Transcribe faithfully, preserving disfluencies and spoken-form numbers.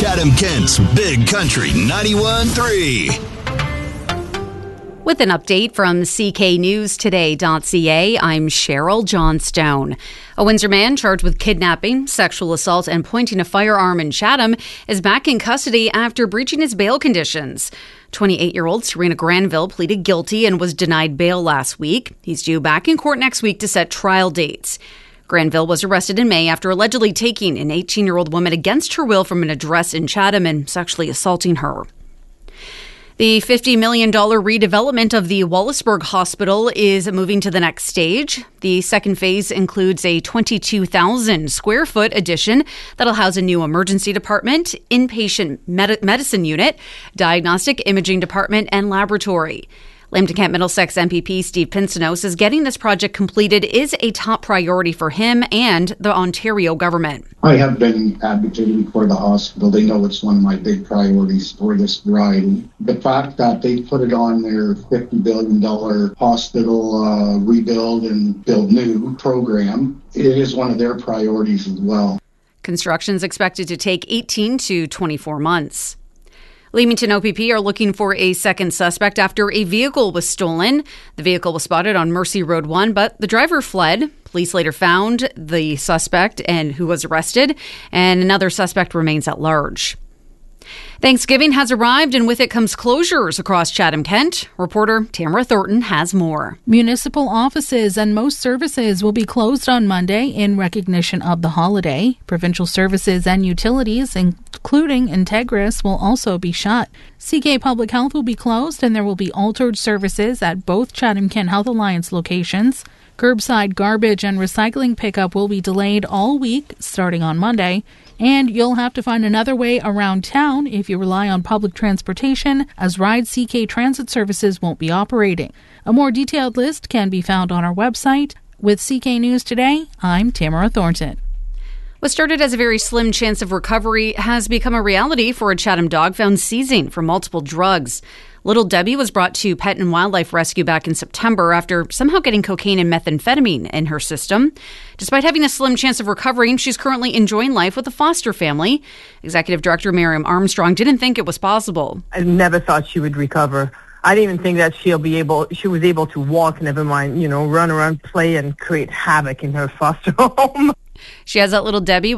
Chatham-Kent's Big Country ninety-one point three. With an update from C K News Today dot C A, I'm Cheryl Johnstone. A Windsor man charged with kidnapping, sexual assault, and pointing a firearm in Chatham is back in custody after breaching his bail conditions. twenty-eight-year-old Serena Granville pleaded guilty and was denied bail last week. He's due back in court next week to set trial dates. Granville was arrested in May after allegedly taking an eighteen-year-old woman against her will from an address in Chatham and sexually assaulting her. The fifty million dollars redevelopment of the Wallaceburg Hospital is moving to the next stage. The second phase includes a twenty-two thousand square foot addition that'll house a new emergency department, inpatient med- medicine unit, diagnostic imaging department, and laboratory. Lambton-Kent Middlesex M P P Steve Pinsino says getting this project completed is a top priority for him and the Ontario government. I have been advocating for the hospital. They know it's one of my big priorities for this ride. The fact that they put it on their fifty billion dollars hospital uh, rebuild and build new program, it is one of their priorities as well. Construction is expected to take eighteen to twenty-four months. Leamington O P P are looking for a second suspect after a vehicle was stolen. The vehicle was spotted on Mercy Road one, but the driver fled. Police later found the suspect and who was arrested, and another suspect remains at large. Thanksgiving has arrived, and with it comes closures across Chatham-Kent. Reporter Tamara Thornton has more. Municipal offices and most services will be closed on Monday in recognition of the holiday. Provincial services and utilities, including Integris, will also be shut. C K Public Health will be closed, and there will be altered services at both Chatham-Kent Health Alliance locations. Curbside garbage and recycling pickup will be delayed all week, starting on Monday. And you'll have to find another way around town if you rely on public transportation, as Ride C K transit services won't be operating. A more detailed list can be found on our website. With C K News Today, I'm Tamara Thornton. What started as a very slim chance of recovery has become a reality for a Chatham dog found seizing from multiple drugs. Little Debbie was brought to Pet and Wildlife Rescue back in September after somehow getting cocaine and methamphetamine in her system. Despite having a slim chance of recovering, she's currently enjoying life with a foster family. Executive Director Miriam Armstrong didn't think it was possible. I never thought she would recover. I didn't even think that she'll be able, she was able to walk, never mind, you know, run around, play, and create havoc in her foster home. She has that little Debbie